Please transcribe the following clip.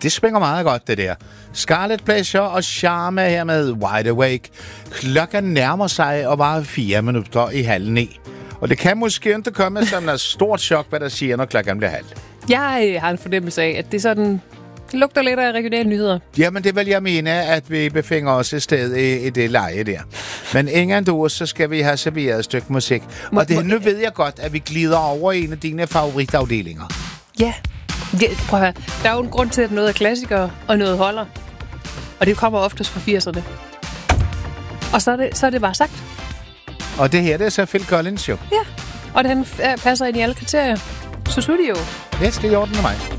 det svinger meget godt, det der. Scarlet Pleasure og Charme her med Wide Awake. Klokken nærmer sig og var 4 minutter i 8:30. Og det kan måske ikke komme som et stort chok, hvad der siger, når klokken bliver 7:30. Jeg har en fornemmelse af, at det er sådan... Det lugter lidt af regionale nyheder. Jamen, det vil jeg mene, at vi befinder os et sted i det leje der. Men ingen du, så skal vi have serveret et stykke musik. Og nu ved jeg godt, at vi glider over en af dine favoritafdelinger. Ja. Prøv at høre. Der er jo en grund til, at noget er klassikere og noget holder. Og det kommer oftest fra 80'erne. Og så er det bare sagt. Og det her, det er så Phil Collins jo. Ja. Og den passer ind i alle kriterier. Så det jo. Ja, det er i orden med mig.